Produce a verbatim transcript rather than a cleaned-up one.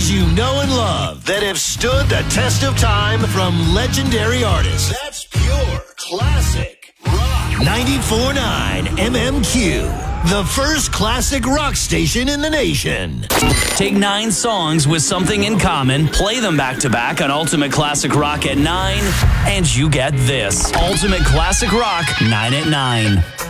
songs you know and love that have stood the test of time from legendary artists. That's pure classic rock. ninety-four point nine M M Q, the first classic rock station in the nation. Take nine songs with something in common, play them back to back on Ultimate Classic Rock at nine, and you get this. Ultimate Classic Rock nine at nine.